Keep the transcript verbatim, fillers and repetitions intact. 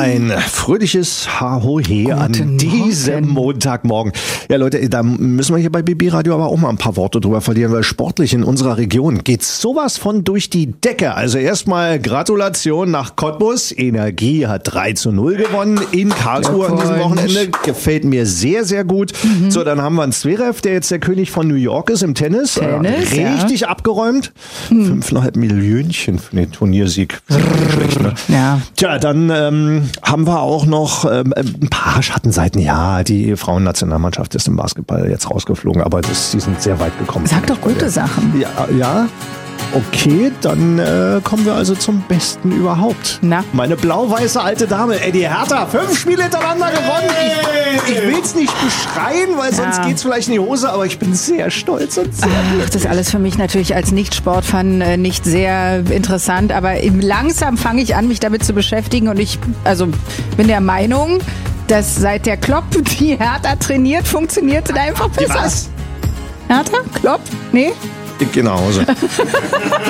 Ein fröhliches Hahohe an diesem Montagmorgen. Ja Leute, da müssen wir hier bei B B Radio aber auch mal ein paar Worte drüber verlieren, weil sportlich in unserer Region geht sowas von durch die Decke. Also erstmal Gratulation nach Cottbus. Energie hat drei zu null gewonnen in Karlsruhe an diesem Wochenende. Gefällt mir sehr, sehr gut. Mhm. So, dann haben wir einen Zverev, der jetzt der König von New York ist im Tennis. Tennis äh, richtig ja. abgeräumt. Mhm. Fünfeinhalb Millionchen für den Turniersieg. Schlecht, ne? Ja. Tja, dann ähm, haben wir auch noch ähm, ein paar Schattenseiten. Ja, die Frauennationalmannschaft ist im Basketball jetzt rausgeflogen, aber das, die sind sehr weit gekommen. Sag doch gute Sachen. Ja, ja. Okay, dann äh, kommen wir also zum Besten überhaupt. Na? Meine blau-weiße alte Dame, ey, die Hertha, fünf Spiele hintereinander gewonnen. Ich, ich will es nicht beschreien, weil sonst Ja. geht es vielleicht in die Hose, aber ich bin sehr stolz und sehr Ach, das ist alles für mich natürlich als Nicht-Sportfan äh, nicht sehr interessant, aber langsam fange ich an, mich damit zu beschäftigen und ich also bin der Meinung, dass seit der Klopp die Hertha trainiert, funktioniert es einfach besser. Was? Hertha? Klopp? Nee? Ich gehe nach Hause.